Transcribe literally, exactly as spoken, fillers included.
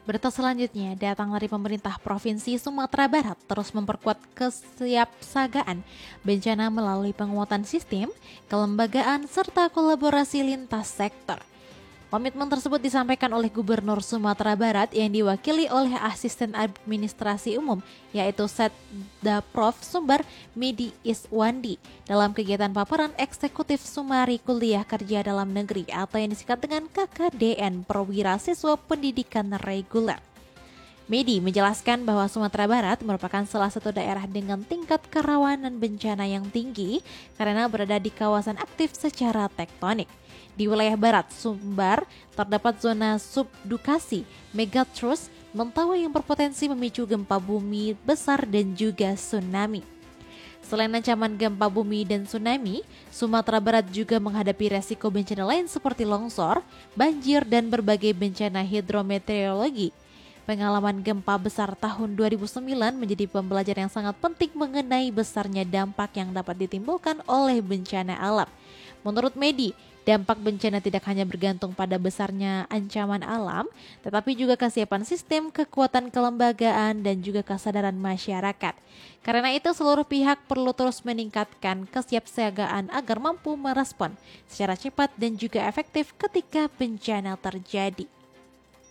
Berita selanjutnya datang dari pemerintah Provinsi Sumatera Barat terus memperkuat kesiapsiagaan bencana melalui penguatan sistem, kelembagaan, serta kolaborasi lintas sektor. Komitmen tersebut disampaikan oleh Gubernur Sumatera Barat yang diwakili oleh Asisten Administrasi Umum, yaitu Setdaprov Sumbar Medi Iswandi, dalam kegiatan paparan eksekutif Sumari Kuliah Kerja Dalam Negeri atau yang disingkat dengan K K D N Perwira Siswa Pendidikan Reguler. Medi menjelaskan bahwa Sumatera Barat merupakan salah satu daerah dengan tingkat kerawanan bencana yang tinggi karena berada di kawasan aktif secara tektonik. Di wilayah barat Sumbar terdapat zona subdukasi megatrust Mentawai yang berpotensi memicu gempa bumi besar dan juga tsunami. Selain ancaman gempa bumi dan tsunami, Sumatera Barat juga menghadapi resiko bencana lain seperti longsor, banjir, dan berbagai bencana hidrometeorologi. Pengalaman gempa besar tahun dua ribu sembilan menjadi pembelajaran yang sangat penting mengenai besarnya dampak yang dapat ditimbulkan oleh bencana alam. Menurut Medi, dampak bencana tidak hanya bergantung pada besarnya ancaman alam, tetapi juga kesiapan sistem, kekuatan kelembagaan, dan juga kesadaran masyarakat. Karena itu, seluruh pihak perlu terus meningkatkan kesiapsiagaan agar mampu merespon secara cepat dan juga efektif ketika bencana terjadi.